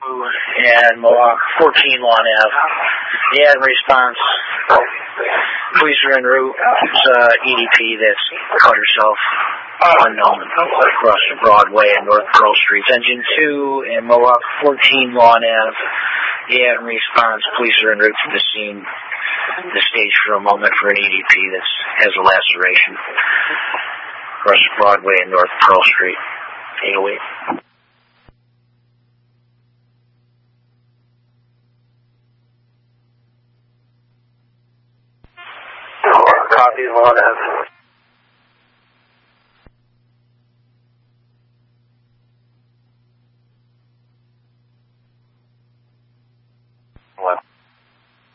and Mohawk 14 Lawn Ave. Yeah, in response, police are en route. It's EDP that's caught herself unknown across Broadway and North Pearl Streets. Engine 2 and Mohawk 14 Lawn Ave. Yeah, in response, police are en route to the scene. The stage for a moment for an EDP that has a laceration across Broadway and North Pearl Street. 808. Copy, Lawn Ave.